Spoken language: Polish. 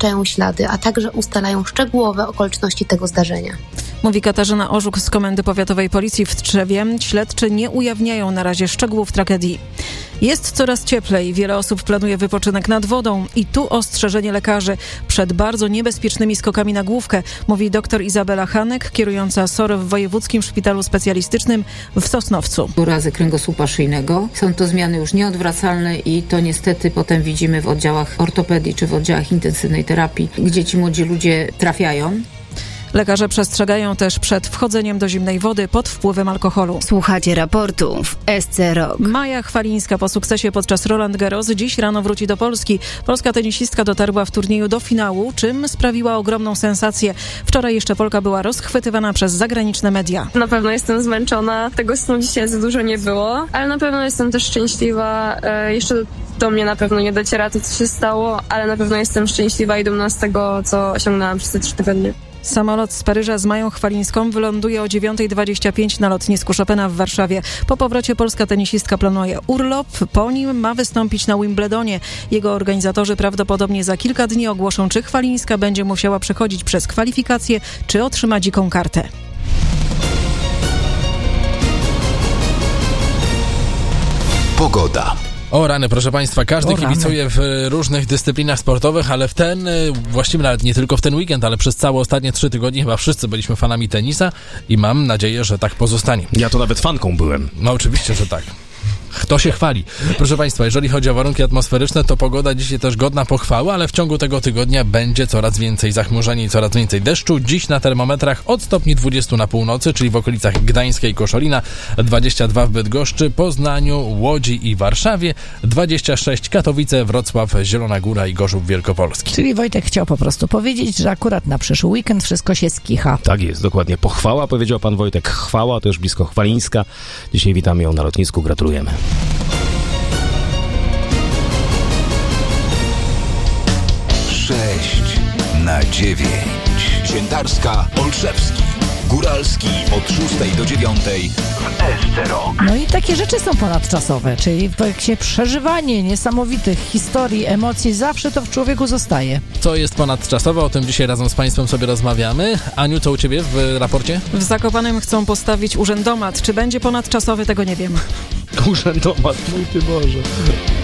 zabezpieczają ślady, a także ustalają szczegółowe okoliczności tego zdarzenia. Mówi Katarzyna Orzuk z Komendy Powiatowej Policji w Tczewie. Śledczy nie ujawniają na razie szczegółów tragedii. Jest coraz cieplej. Wiele osób planuje wypoczynek nad wodą i tu ostrzeżenie lekarzy przed bardzo niebezpiecznymi skokami na główkę, mówi dr Izabela Hanek, kierująca SOR w Wojewódzkim Szpitalu Specjalistycznym w Sosnowcu. Urazy kręgosłupa szyjnego. Są to zmiany już nieodwracalne i to niestety potem widzimy w oddziałach ortopedii czy w oddziałach intensywnej terapii, gdzie ci młodzi ludzie trafiają. Lekarze przestrzegają też przed wchodzeniem do zimnej wody pod wpływem alkoholu. Słuchacie raportu w SC Rock. Maja Chwalińska po sukcesie podczas Roland Garros dziś rano wróci do Polski. Polska tenisistka dotarła w turnieju do finału, czym sprawiła ogromną sensację. Wczoraj jeszcze Polka była rozchwytywana przez zagraniczne media. Na pewno jestem zmęczona, tego snu dzisiaj za dużo nie było, ale na pewno jestem też szczęśliwa. Jeszcze do mnie na pewno nie dociera to, co się stało, ale na pewno jestem szczęśliwa i dumna z tego, co osiągnęłam przez te 3 tygodnie. Samolot z Paryża z Mają Chwalińską wyląduje o 9:25 na lotnisku Chopina w Warszawie. Po powrocie polska tenisistka planuje urlop. Po nim ma wystąpić na Wimbledonie. Jego organizatorzy prawdopodobnie za kilka dni ogłoszą, czy Chwalińska będzie musiała przechodzić przez kwalifikacje, czy otrzyma dziką kartę. Pogoda. O rany, proszę Państwa, każdy kibicuje w różnych dyscyplinach sportowych, ale w ten, właściwie nawet nie tylko w ten weekend, ale przez całe ostatnie 3 tygodnie chyba wszyscy byliśmy fanami tenisa i mam nadzieję, że tak pozostanie. Ja to nawet fanką byłem. No oczywiście, że tak. Kto się chwali? Proszę Państwa, jeżeli chodzi o warunki atmosferyczne, to pogoda dzisiaj też godna pochwały, ale w ciągu tego tygodnia będzie coraz więcej zachmurzenia i coraz więcej deszczu. Dziś na termometrach od stopni 20 na północy, czyli w okolicach Gdańska i Koszalina, 22 w Bydgoszczy, Poznaniu, Łodzi i Warszawie, 26 Katowice, Wrocław, Zielona Góra i Gorzów Wielkopolski. Czyli Wojtek chciał po prostu powiedzieć, że akurat na przyszły weekend wszystko się skicha. Tak jest, dokładnie. Pochwała, powiedział pan Wojtek. Chwała, to już blisko Chwalińska. Dzisiaj witamy ją na lotnisku, gratulujemy. 6/9. Świętarska, Olszewski, Góralski od 6 do 9 w SC Rock. No i takie rzeczy są ponadczasowe, czyli w projekcie przeżywanie niesamowitych historii, emocji, zawsze to w człowieku zostaje. Co jest ponadczasowe? O tym dzisiaj razem z Państwem sobie rozmawiamy. Aniu, co u Ciebie w raporcie? W Zakopanem chcą postawić urzędomat. Czy będzie ponadczasowy, tego nie wiem. Urzędomat, mój Ty Boże.